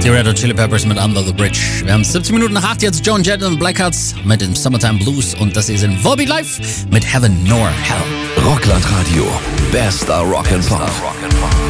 Die Red Hot Chili Peppers mit Under the Bridge. Wir haben 17 Minuten nach 8 jetzt. Joan Jett und Blackhearts mit dem Summertime Blues. Und das hier sind Volbeat Live mit Heaven Nor Hell. Rockland Radio. Bester Rock'n'Pop.